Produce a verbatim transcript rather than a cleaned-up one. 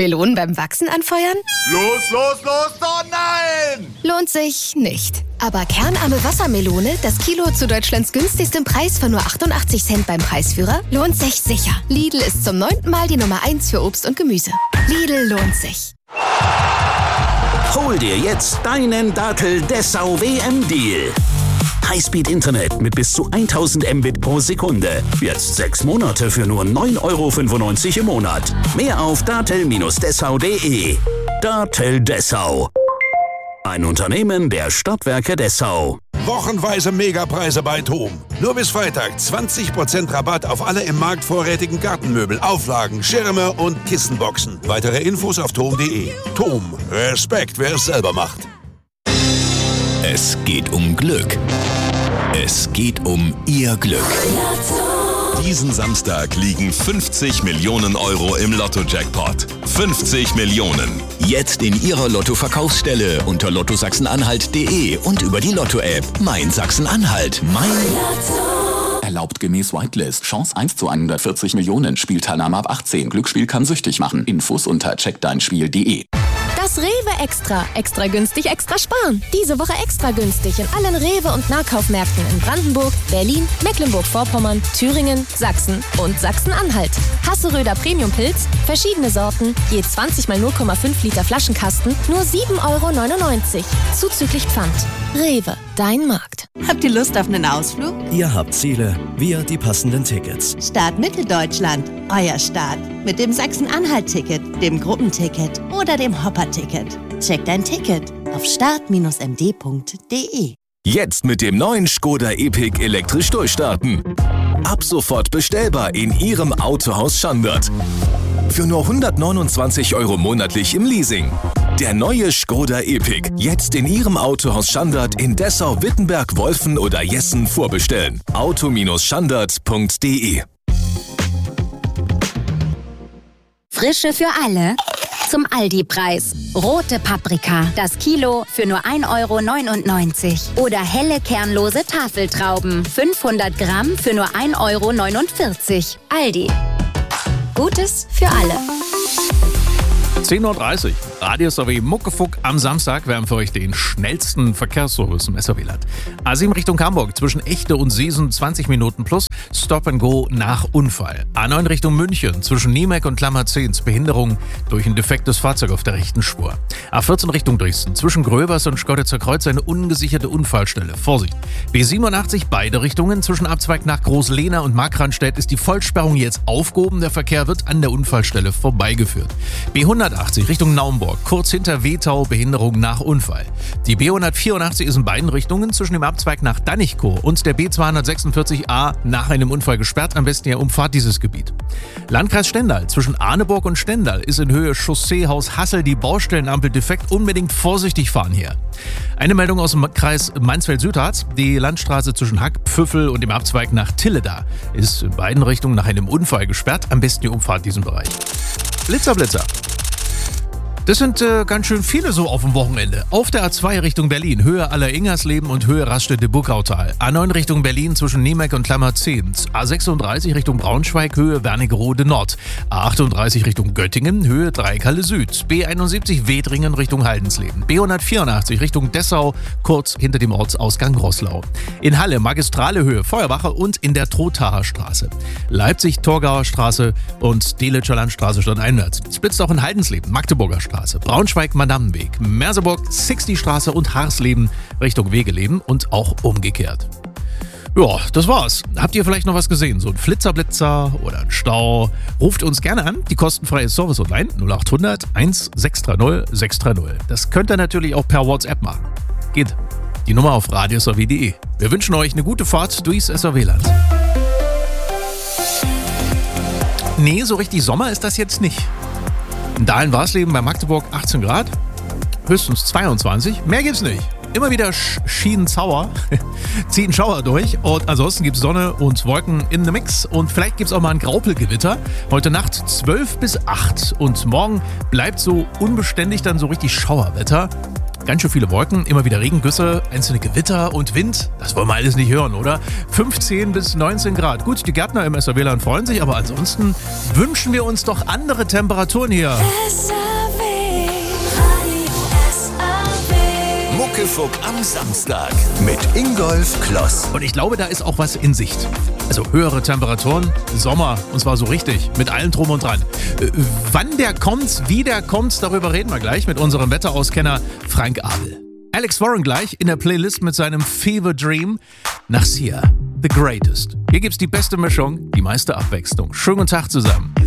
Melonen beim Wachsen anfeuern? Los, los, los, oh nein! Lohnt sich nicht. Aber kernarme Wassermelone, das Kilo zu Deutschlands günstigstem Preis von nur achtundachtzig Cent beim Preisführer, lohnt sich sicher. Lidl ist zum neunten Mal die Nummer eins für Obst und Gemüse. Lidl lohnt sich. Hol dir jetzt deinen Datel Dessau W M-Deal. Highspeed-Internet mit bis zu tausend Mbit pro Sekunde. Jetzt sechs Monate für nur neun Euro fünfundneunzig im Monat. Mehr auf datel Dessau punkt de. Datel Dessau. Ein Unternehmen der Stadtwerke Dessau. Wochenweise Megapreise bei TOM. Nur bis Freitag zwanzig Prozent Rabatt auf alle im Markt vorrätigen Gartenmöbel, Auflagen, Schirme und Kissenboxen. Weitere Infos auf tom punkt de. TOM. Respekt, wer es selber macht. Es geht um Glück. Es geht um Ihr Glück. Diesen Samstag liegen fünfzig Millionen Euro im Lotto-Jackpot. fünfzig Millionen. Jetzt in Ihrer Lotto-Verkaufsstelle unter lotto sachsen-anhalt punkt de und über die Lotto-App. Mein Sachsen-Anhalt. Mein Lotto. Erlaubt gemäß Whitelist. Chance eins zu hundertvierzig Millionen. Spielteilnahme ab achtzehn. Glücksspiel kann süchtig machen. Infos unter check dein spiel punkt de. Das Rewe Extra. Extra günstig, extra sparen. Diese Woche extra günstig in allen Rewe- und Nahkaufmärkten in Brandenburg, Berlin, Mecklenburg-Vorpommern, Thüringen, Sachsen und Sachsen-Anhalt. Hasseröder Premium-Pilz, verschiedene Sorten, je zwanzig mal null Komma fünf Liter Flaschenkasten, nur sieben Euro neunundneunzig. Zuzüglich Pfand. Rewe, dein Markt. Habt ihr Lust auf einen Ausflug? Ihr habt Ziele, wir die passenden Tickets. Start Mitteldeutschland, euer Start. Mit dem Sachsen-Anhalt-Ticket, dem Gruppenticket oder dem Hopper-Ticket. Checkt dein Ticket auf start Bindestrich m d punkt de. Jetzt mit dem neuen Skoda Epic elektrisch durchstarten. Ab sofort bestellbar in Ihrem Autohaus Schandert. Für nur hundertneunundzwanzig Euro monatlich im Leasing. Der neue Skoda Epic. Jetzt in Ihrem Autohaus Schandert in Dessau, Wittenberg, Wolfen oder Jessen vorbestellen. auto Schandert punkt de. Frische für alle zum Aldi-Preis. Rote Paprika, das Kilo für nur ein Euro neunundneunzig. Oder helle kernlose Tafeltrauben, fünfhundert Gramm für nur ein Euro neunundvierzig. Aldi. Gutes für alle. zehn Uhr dreißig. Radio S R W Muckefuck am Samstag. Wir haben für euch den schnellsten Verkehrsservice im S R W-Land. A sieben Richtung Hamburg zwischen Echte und Seesen zwanzig Minuten plus. Stop and Go nach Unfall. A neun Richtung München zwischen Niemek und Klammerzehns Behinderung durch ein defektes Fahrzeug auf der rechten Spur. A vierzehn Richtung Dresden zwischen Gröbers und Schkoditzer Kreuz eine ungesicherte Unfallstelle. Vorsicht. B siebenundachtzig beide Richtungen zwischen Abzweig nach Großlehna und Markranstädt ist die Vollsperrung jetzt aufgehoben. Der Verkehr wird an der Unfallstelle vorbeigeführt. B hundertachtzig Richtung Naumburg kurz hinter Wetau Behinderung nach Unfall. Die B hundertvierundachtzig ist in beiden Richtungen zwischen dem Abzweig nach Danichkow und der B zweihundertsechsundvierzig A nach einem Unfall gesperrt. Am besten ja umfahrt dieses Gebiet. Landkreis Stendal zwischen Arneburg und Stendal ist in Höhe Chausseehaus Hassel die Baustellenampel defekt. Unbedingt vorsichtig fahren hier. Eine Meldung aus dem Kreis Mansfeld-Südharz. Die Landstraße zwischen Hack, Pfüffel und dem Abzweig nach Tilleda ist in beiden Richtungen nach einem Unfall gesperrt. Am besten die Umfahrt diesen Bereich. Blitzer, Blitzer. Das sind äh, ganz schön viele so auf dem Wochenende. Auf der A zwei Richtung Berlin, Höhe Aller-Ingersleben und Höhe Raststätte-Buckautal. A neun Richtung Berlin zwischen Niemek und Klammerzehns. A sechsunddreißig Richtung Braunschweig, Höhe Wernigerode Nord. A achtunddreißig Richtung Göttingen, Höhe Dreikalle Süd. B einundsiebzig Wedringen Richtung Haldensleben. B hundertvierundachtzig Richtung Dessau, kurz hinter dem Ortsausgang Roßlau. In Halle Magistrale Höhe Feuerwache und in der Trothaer Straße. Leipzig Torgauer Straße und Delitscher Landstraße stadteinwärts. Splitzt auch in Haldensleben, Magdeburger Straße. Braunschweig-Madammenweg, Merseburg, Sixty-Straße und Harsleben Richtung Wegeleben und auch umgekehrt. Ja, das war's. Habt ihr vielleicht noch was gesehen? So ein Flitzerblitzer oder ein Stau? Ruft uns gerne an. Die kostenfreie Service Online null achthundert eins sechs drei null sechs drei null. Das könnt ihr natürlich auch per WhatsApp machen. Geht. Die Nummer auf radio s r w punkt de. Wir wünschen euch eine gute Fahrt durchs S R W-Land. Nee, so richtig Sommer ist das jetzt nicht. In Dahlen-Warsleben bei Magdeburg achtzehn Grad, höchstens zweiundzwanzig, mehr gibt's nicht. Immer wieder Sch- Schienenzauer, zieht ein Schauer durch und ansonsten gibt's Sonne und Wolken in the Mix und vielleicht gibt's auch mal ein Graupelgewitter. Heute Nacht zwölf bis acht und morgen bleibt so unbeständig dann so richtig Schauerwetter. Ganz schön viele Wolken, immer wieder Regengüsse, einzelne Gewitter und Wind. Das wollen wir alles nicht hören, oder? fünfzehn bis neunzehn Grad. Gut, die Gärtner im S R W-Land freuen sich, aber ansonsten wünschen wir uns doch andere Temperaturen hier. Muckefuck am Samstag mit Ingolf Kloss. Und ich glaube, da ist auch was in Sicht. Also höhere Temperaturen, Sommer, und zwar so richtig, mit allem drum und dran. Äh, wann der kommt, wie der kommt, darüber reden wir gleich mit unserem Wetterauskenner Frank Abel. Alex Warren gleich in der Playlist mit seinem Fever Dream. Nach Sia, The Greatest. Hier gibt's die beste Mischung, die meiste Abwechslung. Schönen guten Tag zusammen.